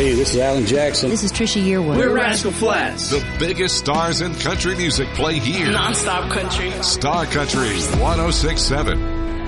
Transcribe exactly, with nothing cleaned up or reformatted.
Hey, this is Alan Jackson. This is Trisha Yearwood. We're Rascal Flatts. The biggest stars in country music play here. Non-stop country. Star Country one oh six point seven.